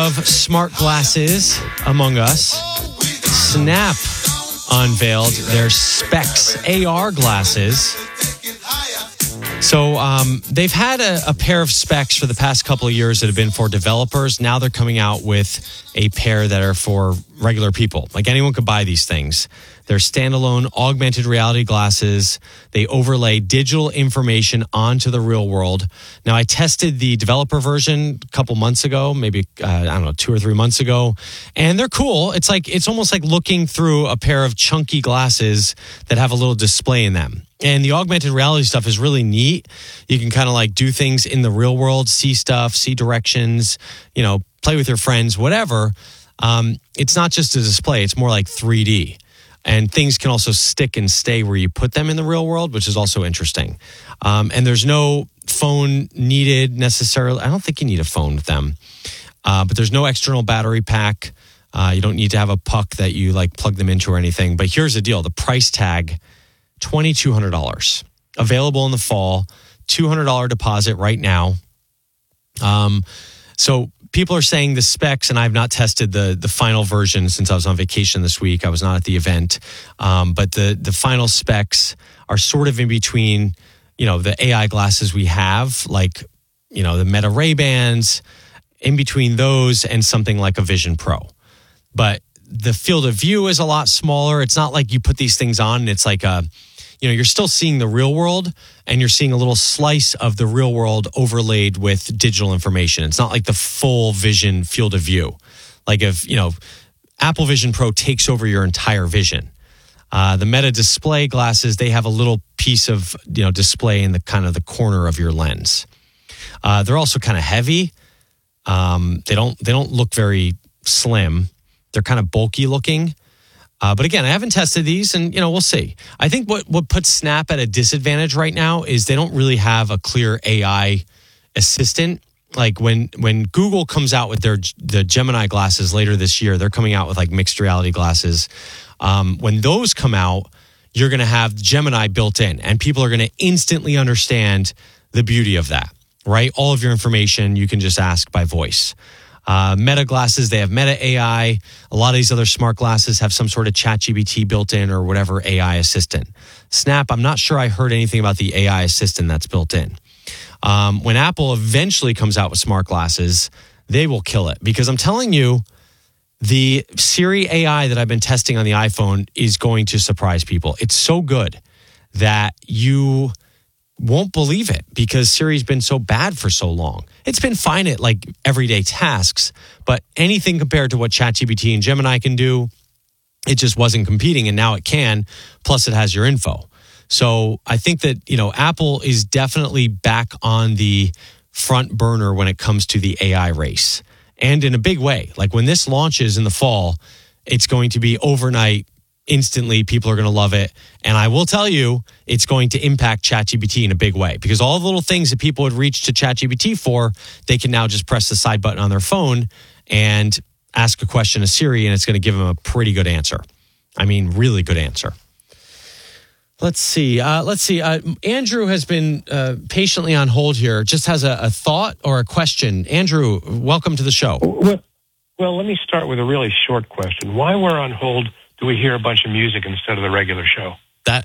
of smart glasses among us, Snap unveiled their Specs AR glasses. So they've had a pair of Specs for the past couple of years that have been for developers. Now they're coming out with a pair that are for regular people. Like anyone could buy these things. They're standalone augmented reality glasses. They overlay digital information onto the real world. Now, I tested the developer version a couple months ago, maybe, 2 or 3 months ago. And they're cool. It's almost like looking through a pair of chunky glasses that have a little display in them. And the augmented reality stuff is really neat. You can kind of like do things in the real world, see stuff, see directions, play with your friends, whatever. It's not just a display. It's more like 3D. And things can also stick and stay where you put them in the real world, which is also interesting. And there's no phone needed necessarily. I don't think you need a phone with them. But there's no external battery pack. You don't need to have a puck that you like plug them into or anything. But here's the deal. The price tag, $2,200. Available in the fall. $200 deposit right now. So people are saying the specs, and I've not tested the final version since I was on vacation this week. I was not at the event. But the final specs are sort of in between, the AI glasses we have, like, the Meta Ray-Bans, in between those and something like a Vision Pro. But the field of view is a lot smaller. It's not like you put these things on and it's like you're still seeing the real world and you're seeing a little slice of the real world overlaid with digital information. It's not like the full vision field of view. Like if, Apple Vision Pro takes over your entire vision. The Meta display glasses, they have a little piece of, display in the kind of the corner of your lens. They're also kind of heavy. They don't look very slim. They're kind of bulky looking. But again, I haven't tested these and, we'll see. I think what puts Snap at a disadvantage right now is they don't really have a clear AI assistant. Like when Google comes out with the Gemini glasses later this year, they're coming out with like mixed reality glasses. When those come out, you're going to have Gemini built in and people are going to instantly understand the beauty of that, right? All of your information you can just ask by voice. Meta glasses, they have Meta AI. A lot of these other smart glasses have some sort of ChatGPT built in or whatever AI assistant. Snap, I'm not sure I heard anything about the AI assistant that's built in. When Apple eventually comes out with smart glasses, they will kill it because I'm telling you, the Siri AI that I've been testing on the iPhone is going to surprise people. It's so good that you won't believe it because Siri's been so bad for so long. It's been fine at like everyday tasks, but anything compared to what ChatGPT and Gemini can do, it just wasn't competing and now it can, plus it has your info. So I think that, Apple is definitely back on the front burner when it comes to the AI race and in a big way. Like when this launches in the fall, it's going to be overnight. Instantly, people are going to love it. And I will tell you, it's going to impact ChatGPT in a big way because all the little things that people would reach to ChatGPT for, they can now just press the side button on their phone and ask a question to Siri, and it's going to give them a pretty good answer. I mean, really good answer. Let's see. Andrew has been patiently on hold here. Just has a thought or a question. Andrew, welcome to the show. Well, let me start with a really short question. Why we're on hold do we hear a bunch of music instead of the regular show? That,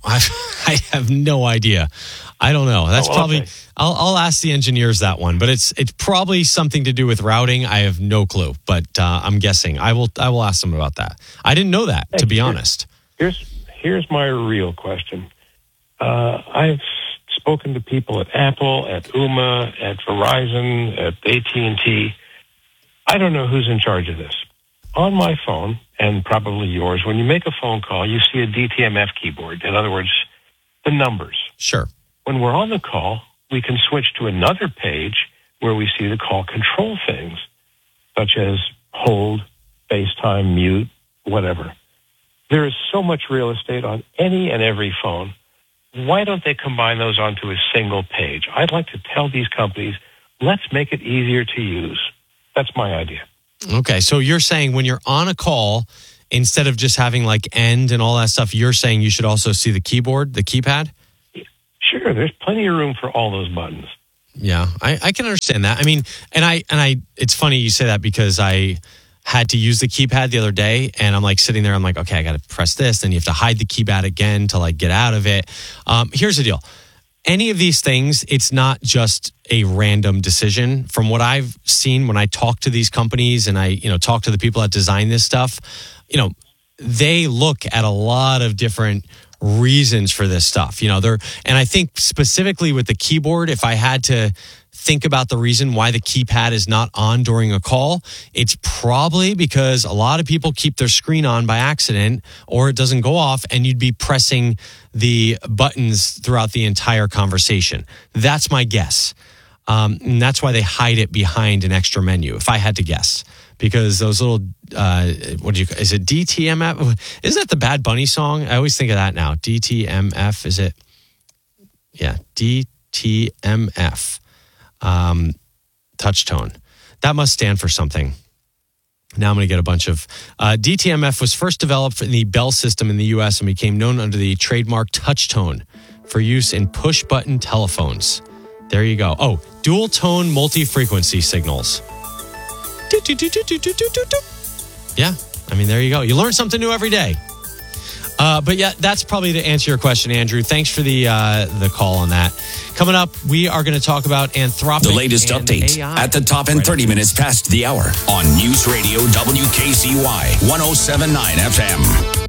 I have no idea. I don't know. That's probably, okay. I'll ask the engineers that one, but it's probably something to do with routing. I have no clue, but I'm guessing. I will ask them about that. I didn't know that, to be honest. Here's my real question. I've spoken to people at Apple, at Ooma, at Verizon, at AT&T. I don't know who's in charge of this. On my phone, and probably yours, when you make a phone call, you see a DTMF keyboard. In other words, the numbers. Sure. When we're on the call, we can switch to another page where we see the call control things, such as hold, FaceTime, mute, whatever. There is so much real estate on any and every phone. Why don't they combine those onto a single page? I'd like to tell these companies, let's make it easier to use. That's my idea. Okay, so you're saying when you're on a call, instead of just having like end and all that stuff, you're saying you should also see the keyboard, the keypad? Sure, there's plenty of room for all those buttons. Yeah, I can understand that. I mean, and I, it's funny you say that because I had to use the keypad the other day, and I'm like sitting there, I'm like, okay, I got to press this, then you have to hide the keypad again to like get out of it. Here's the deal. Any of these things, it's not just a random decision. From what I've seen when I talk to these companies and I, talk to the people that design this stuff, they look at a lot of different reasons for this stuff. And I think specifically with the keyboard, if I had to think about the reason why the keypad is not on during a call, it's probably because a lot of people keep their screen on by accident or it doesn't go off and you'd be pressing the buttons throughout the entire conversation. That's my guess. And that's why they hide it behind an extra menu, if I had to guess. Because those little, is it DTMF? Isn't that the Bad Bunny song? I always think of that now. DTMF, is it? Yeah, DTMF. Touch tone. That must stand for something. Now I'm going to get a bunch of... DTMF was first developed in the Bell system in the U.S. and became known under the trademark touch tone for use in push-button telephones. There you go. Oh, dual tone multi-frequency signals. Yeah, I mean, there you go. You learn something new every day. But yeah, that's probably to answer your question, Andrew. Thanks for the call on that. Coming up, we are going to talk about Anthropic. The latest update AI. at the top and 30 minutes past the hour on News Radio WKCY 107.9 FM.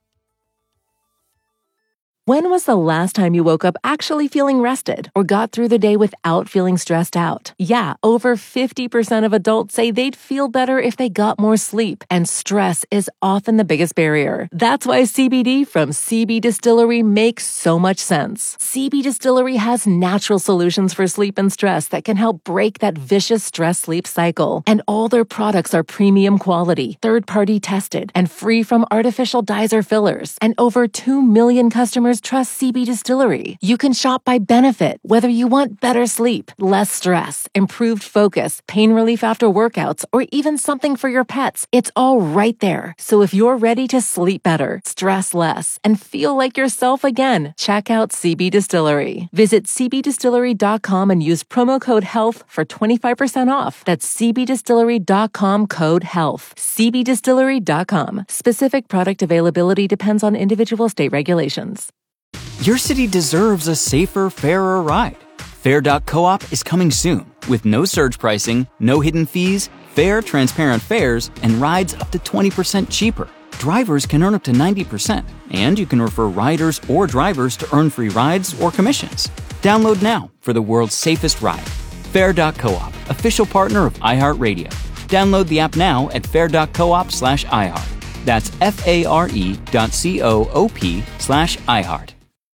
When was the last time you woke up actually feeling rested or got through the day without feeling stressed out? Yeah, over 50% of adults say they'd feel better if they got more sleep, and stress is often the biggest barrier. That's why CBD from CB Distillery makes so much sense. CB Distillery has natural solutions for sleep and stress that can help break that vicious stress-sleep cycle. And all their products are premium quality, third-party tested, and free from artificial dyes or fillers. And over 2 million customers trust CB Distillery. You can shop by benefit, whether you want better sleep, less stress, improved focus, pain relief after workouts, or even something for your pets. It's all right there. So if you're ready to sleep better, stress less, and feel like yourself again, check out CB Distillery. Visit cbdistillery.com and use promo code HEALTH for 25% off. That's cbdistillery.com code HEALTH. cbdistillery.com. Specific product availability depends on individual state regulations. Your city deserves a safer, fairer ride. Fair.coop is coming soon with no surge pricing, no hidden fees, fair, transparent fares, and rides up to 20% cheaper. Drivers can earn up to 90%, and you can refer riders or drivers to earn free rides or commissions. Download now for the world's safest ride. Fair.coop, official partner of iHeartRadio. Download the app now at fair.coop/iHeart. That's FARE.coop/iHeart.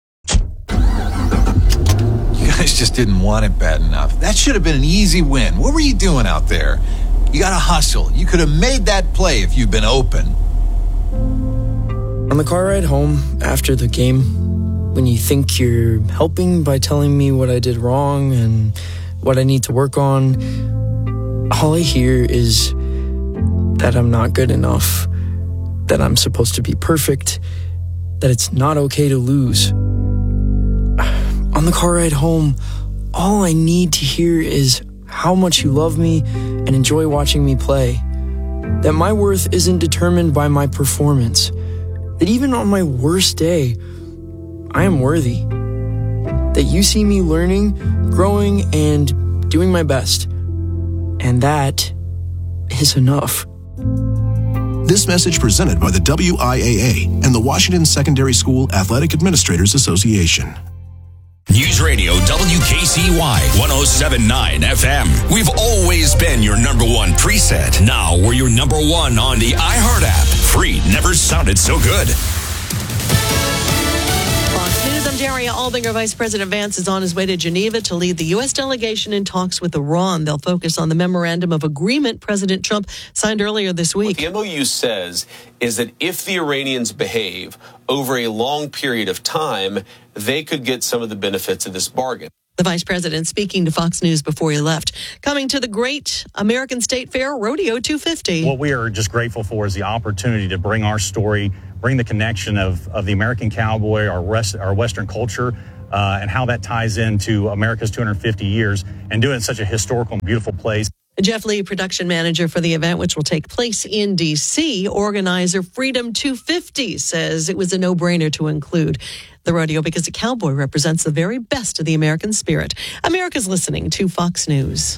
You guys just didn't want it bad enough. That should have been an easy win. What were you doing out there? You got to hustle. You could have made that play if you'd been open. On the car ride home after the game, when you think you're helping by telling me what I did wrong and what I need to work on, all I hear is that I'm not good enough, that I'm supposed to be perfect, that it's not okay to lose. On the car ride home, all I need to hear is how much you love me and enjoy watching me play. That my worth isn't determined by my performance. That even on my worst day, I am worthy. That you see me learning, growing, and doing my best. And that is enough. This message presented by the WIAA and the Washington Secondary School Athletic Administrators Association. News Radio WKCY 107.9 FM. We've always been your number one preset. Now we're your number one on the iHeart app. Free never sounded so good. Fox News, I'm Daria Albinger. Vice President Vance is on his way to Geneva to lead the U.S. delegation in talks with Iran. They'll focus on the memorandum of agreement President Trump signed earlier this week. What the MOU says is that if the Iranians behave over a long period of time, they could get some of the benefits of this bargain. The vice president speaking to Fox News before he left. Coming to the great American State Fair, Rodeo 250. What we are just grateful for is the opportunity to bring our story, bring the connection of the American cowboy, our Western culture, and how that ties into America's 250 years and doing it in such a historical and beautiful place. Jeff Lee, production manager for the event, which will take place in D.C. Organizer Freedom 250 says it was a no-brainer to include the rodeo because the cowboy represents the very best of the American spirit. America's listening to Fox News.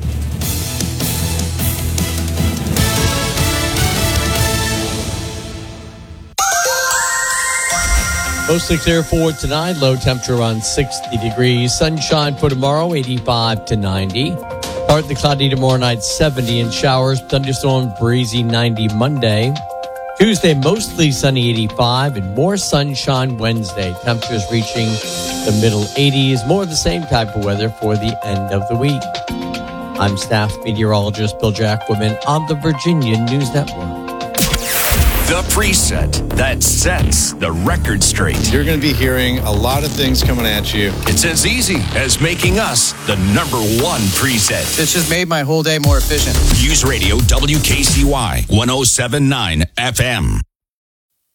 Mostly clear for tonight. Low temperature around 60 degrees. Sunshine for tomorrow, 85 to 90. Partly cloudy tomorrow night, 70, and showers. Thunderstorm, breezy, 90 Monday. Tuesday, mostly sunny, 85, and more sunshine Wednesday. Temperatures reaching the middle 80s. More of the same type of weather for the end of the week. I'm staff meteorologist Bill Jacquemin on the Virginia News Network. The preset that sets the record straight. You're going to be hearing a lot of things coming at you. It's as easy as making us the number one preset. It's just made my whole day more efficient. News Radio WKCY 107.9 FM.